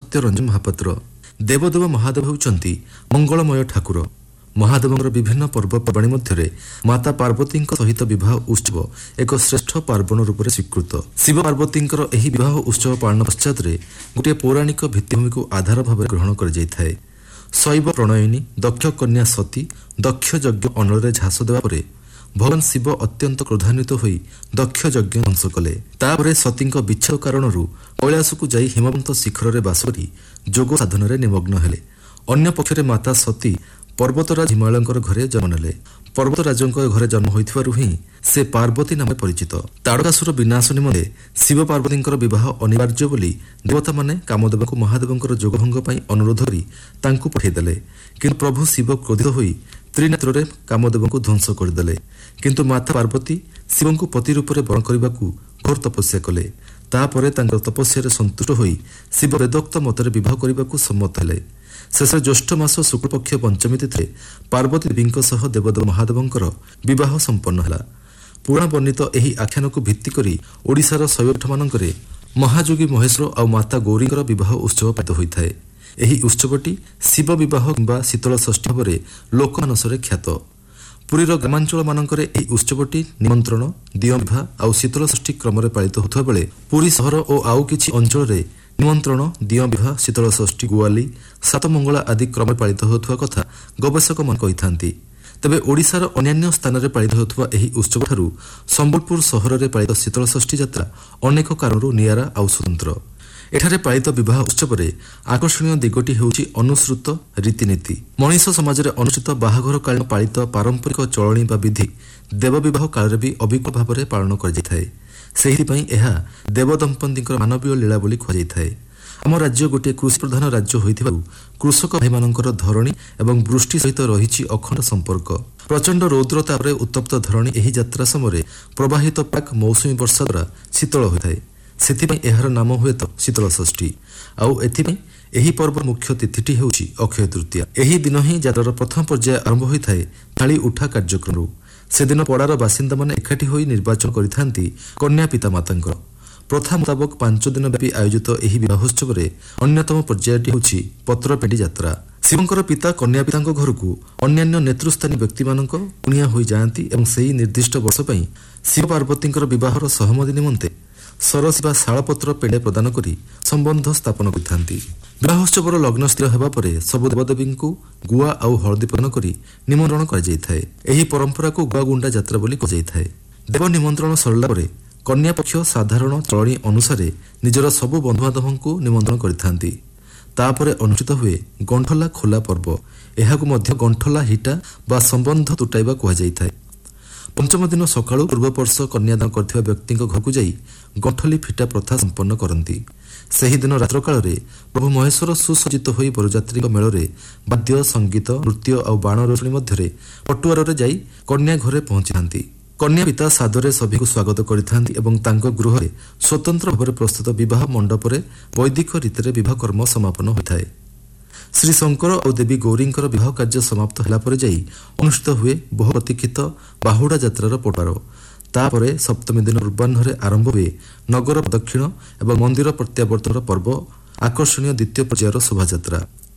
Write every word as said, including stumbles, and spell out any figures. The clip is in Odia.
ସତ୍ୟରଞ୍ଜନ ମହାପାତ୍ର। ଦେବଦେବ ମହାଦେବ ହେଉଛନ୍ତି ମଙ୍ଗଳମୟ ଠାକୁର। ମହାଦେବଙ୍କର ବିଭିନ୍ନ ପର୍ବପର୍ବାଣୀ ମଧ୍ୟରେ ମାତା ପାର୍ବତୀଙ୍କ ସହିତ ବିବାହ ଉତ୍ସବ ଏକ ଶ୍ରେଷ୍ଠ ପାର୍ବଣ ରୂପରେ ସ୍ୱୀକୃତ। ଶିବ ପାର୍ବତୀଙ୍କର ଏହି ବିବାହ ଉତ୍ସବ ପାଳନ ପଶ୍ଚାତରେ ଗୋଟିଏ ପୌରାଣିକ ଭିତ୍ତିଭୂମିକୁ ଆଧାର ଭାବରେ ଗ୍ରହଣ କରାଯାଇଥାଏ। ଶୈବ ପ୍ରଣୟିନୀ ଦକ୍ଷ କନ୍ୟା ସତୀ ଦକ୍ଷ ଯଜ୍ଞ ଅନଳରେ ଝାସ ଦେବା ପରେ ଭଗବାନ ଶିବ ଅତ୍ୟନ୍ତ କ୍ରୋଧାନ୍ୱିତ ହୋଇ ଦକ୍ଷ ଯଜ୍ଞ ଧ୍ୱଂସ କଲେ। ତାପରେ ସତୀଙ୍କ ବିଚ୍ଛେଦ କାରଣରୁ କୈଳାସକୁ ଯାଇ ହିମବନ୍ତ ଶିଖରରେ ବାସ କରି ଯୋଗ ସାଧନାରେ ନିମଗ୍ନ ହେଲେ। ଅନ୍ୟ ପକ୍ଷରେ ମାତା ସତୀ ପର୍ବତରାଜ ହିମାଳୟଙ୍କର ଘରେ ଜନ୍ମ ନେଲେ। ପର୍ବତରାଜଙ୍କ ଘରେ ଜନ୍ମ ହୋଇଥିବାରୁ ହିଁ ସେ ପାର୍ବତୀ ନାମରେ ପରିଚିତ। ତାରକାସୁର ବିନାଶ ନିମନ୍ତେ ଶିବ ପାର୍ବତୀଙ୍କର ବିବାହ ଅନିବାର୍ଯ୍ୟ ବୋଲି ଦେବତାମାନେ କାମଦେବଙ୍କୁ ମହାଦେବଙ୍କର ଯୋଗଭଙ୍ଗ ପାଇଁ ଅନୁରୋଧ କରି ତାଙ୍କୁ ପଠାଇଦେଲେ। କିନ୍ତୁ ପ୍ରଭୁ ଶିବ କ୍ରୋଧିତ ହୋଇ ତ୍ରିନେତ୍ରରେ କାମଦେବଙ୍କୁ ଧ୍ୱଂସ କରିଦେଲେ। କିନ୍ତୁ ମାତା ପାର୍ବତୀ ଶିବଙ୍କୁ ପତି ରୂପରେ ବରଣ କରିବାକୁ ଘୋର ତପସ୍ୟା କଲେ। ତାପରେ ତାଙ୍କର ତପସ୍ୟାରେ ସନ୍ତୁଷ୍ଟ ହୋଇ ଶିବ ବେଦୋକ୍ତ ମତରେ ବିବାହ କରିବାକୁ ସମ୍ମତ ହେଲେ। ଶେଷରେ ଜ୍ୟେଷ୍ଠ ମାସ ଶୁକ୍ଳପକ୍ଷ ପଞ୍ଚମୀ ତିଥିରେ ପାର୍ବତୀ ଦେବୀଙ୍କ ସହ ଦେବଦେବ ମହାଦେବଙ୍କର ବିବାହ ସମ୍ପନ୍ନ ହେଲା। ପୁରାଣ ବର୍ଣ୍ଣିତ ଏହି ଆଖ୍ୟାନକୁ ଭିତ୍ତି କରି ଓଡ଼ିଶାର ଶୈବପୀଠମାନଙ୍କରେ ମହାଯୋଗୀ ମହେଶ୍ୱର ଆଉ ମାତା ଗୌରୀଙ୍କର ବିବାହ ଉତ୍ସବ ପାଳିତ ହୋଇଥାଏ। ଏହି ଉତ୍ସବଟି ଶିବ ବିବାହ କିମ୍ବା ଶୀତଳ ଷଷ୍ଠୀ ଭାବରେ ଲୋକମାନସରେ ଖ୍ୟାତ। ପୁରୀର ଗ୍ରାମାଞ୍ଚଳମାନଙ୍କରେ ଏହି ଉତ୍ସବଟି ନିମନ୍ତ୍ରଣ ଦିଅଁ ବିଭା ଆଉ ଶୀତଳ ଷଷ୍ଠୀ କ୍ରମରେ ପାଳିତ ହେଉଥିବା ବେଳେ ପୁରୀ ସହର ଓ ଆଉ କିଛି ଅଞ୍ଚଳରେ ନିମନ୍ତ୍ରଣ ଦିଅଁ ବିଭା ଶୀତଳ ଷଷ୍ଠୀ ଗୁଆଲି ସାତମଙ୍ଗଳା ଆଦି କ୍ରମରେ ପାଳିତ ହେଉଥିବା କଥା ଗବେଷକମାନେ କହିଥାନ୍ତି। ତେବେ ଓଡ଼ିଶାର ଅନ୍ୟାନ୍ୟ ସ୍ଥାନରେ ପାଳିତ ହେଉଥିବା ଏହି ଉତ୍ସବଠାରୁ ସମ୍ବଲପୁର ସହରରେ ପାଳିତ ଶୀତଳ ଷଷ୍ଠୀ ଯାତ୍ରା ଅନେକ କାରଣରୁ ନିଆରା ଆଉ ସ୍ୱତନ୍ତ୍ର। ଏଠାରେ ପାଳିତ ବିବାହ ଉତ୍ସବରେ ଆକର୍ଷଣୀୟ ଦିଗଟି ହେଉଛି ଅନୁସୃତ ରୀତିନୀତି। ମଣିଷ ସମାଜରେ ଅନୁଷ୍ଠିତ ବାହାଘର କାଳୀନ ପାଳିତ ପାରମ୍ପରିକ ଚଳଣି ବା ବିଧି ଦେବ ବିବାହ କାଳରେ ବି ଅବିକଳ ଭାବରେ ପାଳନ କରାଯାଇଥାଏ। ସେଥିପାଇଁ ଏହା ଦେବଦମ୍ପତିଙ୍କର ମାନବୀୟ ଲୀଳା ବୋଲି କୁହାଯାଇଥାଏ। ଆମ ରାଜ୍ୟ ଗୋଟିଏ କୃଷି ପ୍ରଧାନ ରାଜ୍ୟ ହୋଇଥିବାରୁ କୃଷକ ଭାଇମାନଙ୍କର ଧରଣୀ ଏବଂ ବୃଷ୍ଟି ସହିତ ରହିଛି ଅଖଣ୍ଡ ସମ୍ପର୍କ। ପ୍ରଚଣ୍ଡ ରୌଦ୍ର ତାପରେ ଉତ୍ତପ୍ତ ଧରଣୀ ଏହି ଯାତ୍ରା ସମୟରେ ପ୍ରବାହିତ ପ୍ରାକ୍ ମୌସୁମୀ ବର୍ଷା ଦ୍ୱାରା ଶୀତଳ ହୋଇଥାଏ। ସେଥିପାଇଁ ଏହାର ନାମ ହୁଏତ ଶୀତଳ ଷଷ୍ଠୀ। ଆଉ ଏଥିପାଇଁ ଏହି ପର୍ବର ମୁଖ୍ୟ ତିଥିଟି ହେଉଛି ଅକ୍ଷୟ ତୃତୀୟା। ଏହି ଦିନ ହିଁ ଯାତ୍ରାର ପ୍ରଥମ ପର୍ଯ୍ୟାୟ ଆରମ୍ଭ ହୋଇଥାଏ ଥାଳି ଉଠା କାର୍ଯ୍ୟକ୍ରମରୁ। ସେଦିନ ପଡ଼ାର ବାସିନ୍ଦାମାନେ ଏକାଠି ହୋଇ ନିର୍ବାଚନ କରିଥାନ୍ତି କନ୍ୟା ପିତା ମାତାଙ୍କର। ପ୍ରଥା ମୁତାବକ ପାଞ୍ଚ ଦିନ ବ୍ୟାପୀ ଆୟୋଜିତ ଏହି ବିବାହୋତ୍ସବରେ ଅନ୍ୟତମ ପର୍ଯ୍ୟାୟଟି ହେଉଛି ପତ୍ରପେଣ୍ଠି ଯାତ୍ରା। ଶିବଙ୍କର ପିତା କନ୍ୟା ପିତାଙ୍କ ଘରକୁ ଅନ୍ୟାନ୍ୟ ନେତୃସ୍ଥାନୀ ବ୍ୟକ୍ତିମାନଙ୍କ କୁଣିଆ ହୋଇଯାଆନ୍ତି ଏବଂ ସେହି ନିର୍ଦ୍ଦିଷ୍ଟ ବର୍ଷ ପାଇଁ ଶିବ ପାର୍ବତୀଙ୍କର ବିବାହର ସହମତି ନିମନ୍ତେ ସରସି ବା ଶାଳପତ୍ର ପେଣ୍ଡେ ପ୍ରଦାନ କରି ସମ୍ବନ୍ଧ ସ୍ଥାପନ କରିଥାନ୍ତି। ବିବାହୋତ୍ସବର ଲଗ୍ନ ସ୍ଥିର ହେବା ପରେ ସବୁ ଦେବଦେବୀଙ୍କୁ ଗୁଆ ଆଉ ହଳଦୀ ପ୍ରଦାନ କରି ନିମନ୍ତ୍ରଣ କରାଯାଇଥାଏ। ଏହି ପରମ୍ପରାକୁ ଗୁଆଗୁଣ୍ଡା ଯାତ୍ରା ବୋଲି କୁହାଯାଇଥାଏ। ଦେବ ନିମନ୍ତ୍ରଣ ସରିଲା ପରେ କନ୍ୟା ପକ୍ଷ ସାଧାରଣ ଚଳଣି ଅନୁସାରେ ନିଜର ସବୁ ବନ୍ଧୁବାନ୍ଧବଙ୍କୁ ନିମନ୍ତ୍ରଣ କରିଥାନ୍ତି। ତାପରେ ଅନୁଷ୍ଠିତ ହୁଏ ଗଣ୍ଠଲା ଖୋଲା ପର୍ବ। ଏହାକୁ ମଧ୍ୟ ଗଣ୍ଠଲା ହିଟା ବା ସମ୍ବନ୍ଧ ତୁଟାଇବା କୁହାଯାଇଥାଏ। ପଞ୍ଚମ ଦିନ ସକାଳୁ ପୂର୍ବବର୍ଷ କନ୍ୟାଦାନ କରିଥିବା ବ୍ୟକ୍ତିଙ୍କ ଘରକୁ ଯାଇ ଗଣ୍ଠଲି ଫିଟା ପ୍ରଥା ସମ୍ପନ୍ନ କରନ୍ତି। ସେହିଦିନ ରାତ୍ରକାଳରେ ପ୍ରଭୁ ମହେଶ୍ୱର ସୁସଜ୍ଜିତ ହୋଇ ବରଯାତ୍ରୀଙ୍କ ମେଳରେ ବାଦ୍ୟ ସଙ୍ଗୀତ ନୃତ୍ୟ ଆଉ ବାଣ ରୋଷଣୀ ମଧ୍ୟରେ ପଟୁଆରରେ ଯାଇ କନ୍ୟା ଘରେ ପହଞ୍ଚିଥାନ୍ତି। କନ୍ୟା ପିତା ସାଦରେ ସଭିଙ୍କୁ ସ୍ୱାଗତ କରିଥାନ୍ତି ଏବଂ ତାଙ୍କ ଗୃହରେ ସ୍ୱତନ୍ତ୍ର ଭାବରେ ପ୍ରସ୍ତୁତ ବିବାହ ମଣ୍ଡପରେ ବୈଦିକ ରୀତିରେ ବିବାହ କର୍ମ ସମାପନ ହୋଇଥାଏ। ଶ୍ରୀ ଶଙ୍କର ଆଉ ଦେବୀ ଗୌରୀଙ୍କର ବିବାହ କାର୍ଯ୍ୟ ସମାପ୍ତ ହେଲା ପରେ ଯାଇ ଅନୁଷ୍ଠିତ ହୁଏ ବହୁ ପ୍ରତୀକ୍ଷିତ ବାହୁଡ଼ା ଯାତ୍ରାର ପଟୁଆର। ତାପରେ ସପ୍ତମୀ ଦିନ ପୂର୍ବାହ୍ନରେ ଆରମ୍ଭ ହୁଏ ନଗର ପ୍ରଦକ୍ଷିଣ ଏବଂ ମନ୍ଦିର ପ୍ରତ୍ୟାବର୍ତ୍ତନର ପର୍ବ ଆକର୍ଷଣୀୟ ଦ୍ୱିତୀୟ ପର୍ଯ୍ୟାୟର ଶୋଭାଯାତ୍ରା।